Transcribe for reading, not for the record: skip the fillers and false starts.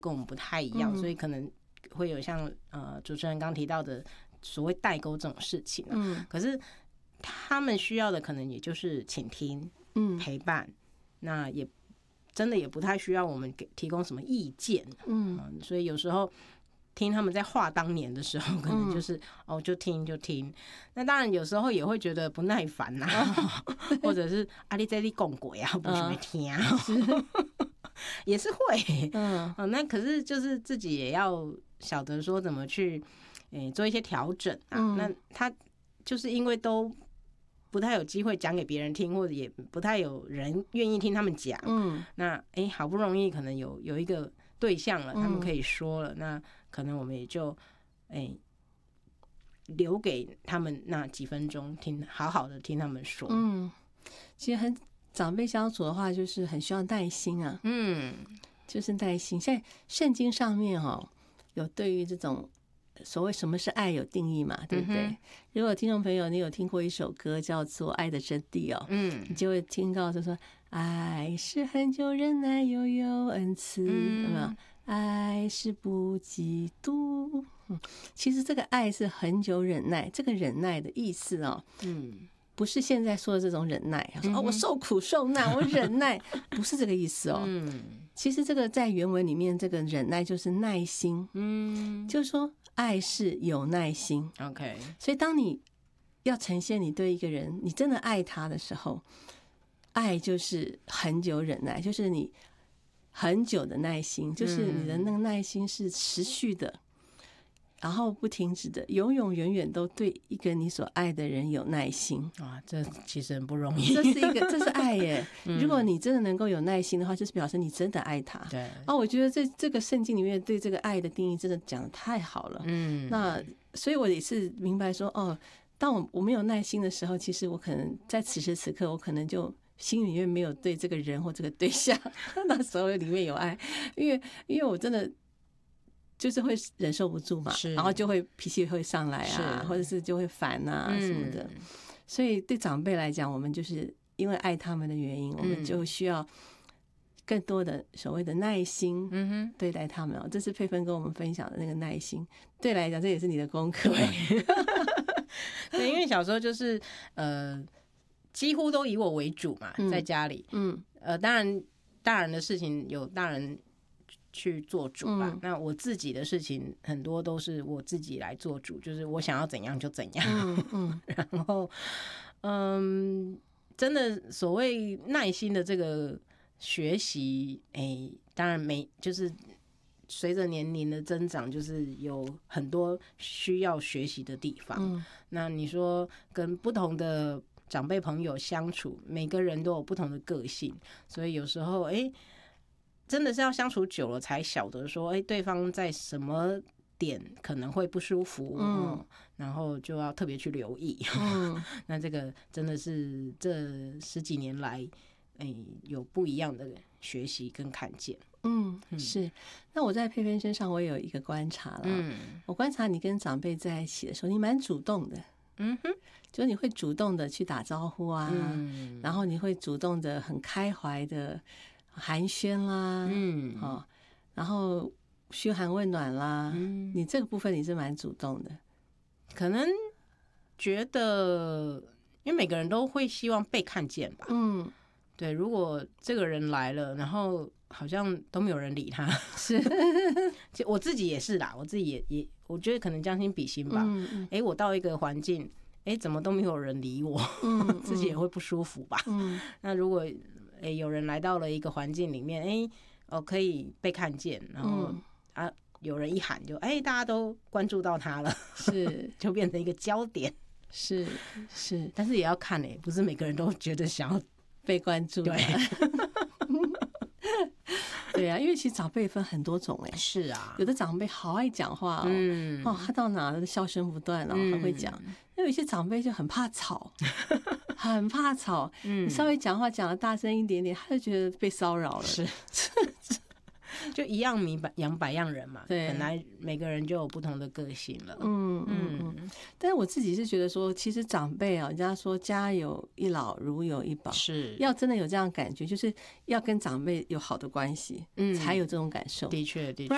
跟我们不太一样，所以可能会有像主持人刚提到的所谓代沟这种事情可是他们需要的可能也就是倾听、陪伴，那也真的也不太需要我们提供什么意见，所以有时候听他们在话当年的时候，可能就是就听就听。那当然有时候也会觉得不耐烦或者是你在你讲过呀，不是没听也是会那可是就是自己也要晓得说怎么去做一些调整那他就是因为都不太有机会讲给别人听，或者也不太有人愿意听他们讲那好不容易可能有一个对象了，他们可以说了那可能我们也就留给他们那几分钟听，好好的听他们说其实长辈相处的话就是很需要耐心就是耐心。在圣经上面有对于这种所谓什么是爱有定义嘛，对不对？如果听众朋友你有听过一首歌叫做《爱的真谛》你就会听到就说爱是恒久忍耐又有恩慈有没有？爱是不嫉妒其实这个爱是很久忍耐，这个忍耐的意思不是现在说的这种忍耐说我受苦受难我忍耐不是这个意思其实这个在原文里面这个忍耐就是耐心就是说爱是有耐心 OK， 所以当你要呈现你对一个人你真的爱他的时候，爱就是很久忍耐，就是你很久的耐心，就是你的那个耐心是持续的然后不停止的永永远远都对一个你所爱的人有耐心这其实很不容易， 这是爱耶如果你真的能够有耐心的话，就是表示你真的爱他对我觉得这个圣经里面对这个爱的定义真的讲得太好了那所以我也是明白说当我没有耐心的时候，其实我可能在此时此刻我可能就心里面没有对这个人或这个对象那时候里面有爱，因为我真的就是会忍受不住嘛，然后就会脾气会上来或者是就会烦什么的所以对长辈来讲，我们就是因为爱他们的原因我们就需要更多的所谓的耐心对待他们这是佩芬跟我们分享的那个耐心，对来讲这也是你的功课对，因为小时候就是几乎都以我为主嘛在家里当然大人的事情有大人去做主吧那我自己的事情很多都是我自己来做主，就是我想要怎样就怎样然后真的所谓耐心的这个学习当然就是随着年龄的增长就是有很多需要学习的地方那你说跟不同的长辈朋友相处，每个人都有不同的个性，所以有时候真的是要相处久了才晓得说对方在什么点可能会不舒服然后就要特别去留意那这个真的是这10几年来有不一样的学习跟看见是。那我在佩佩身上我也有一个观察了我观察你跟长辈在一起的时候你蛮主动的就是你会主动的去打招呼然后你会主动的很开怀的寒暄啦然后嘘寒问暖啦你这个部分你是蛮主动的， 可能觉得因为每个人都会希望被看见吧对，如果这个人来了然后好像都没有人理他是我自己也是啦，我自己也我觉得可能将心比心吧我到一个环境怎么都没有人理我自己也会不舒服吧那如果有人来到了一个环境里面可以被看见然后有人一喊就大家都关注到他了是就变成一个焦点是但是也要看不是每个人都觉得想要被关注对对啊，因为其实长辈分很多种是啊， 有的长辈好爱讲话他到哪都笑声不断很会讲有一些长辈就很怕吵很怕吵你稍微讲话讲得大声一点点他就觉得被骚扰了是就一样米养百样人嘛， 对， 本来每个人就有不同的个性了但是我自己是觉得说其实长辈人家说家有一老如有一宝， 是要真的有这样感觉就是要跟长辈有好的关系才有这种感受， 的确